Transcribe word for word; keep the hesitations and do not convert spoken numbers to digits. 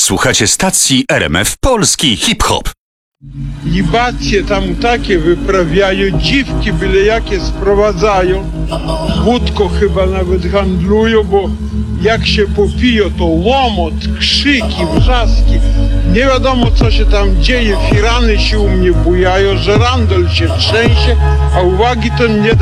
Słuchacie stacji R M F Polski Hip-Hop. Libacje tam takie wyprawiają, dziwki byle jakie sprowadzają. Wódko chyba nawet handlują, bo jak się popiją, to łomot, krzyki, wrzaski. Nie wiadomo co się tam dzieje, firany się u mnie bujają, żerandol się trzęsie, a uwagi to nie da.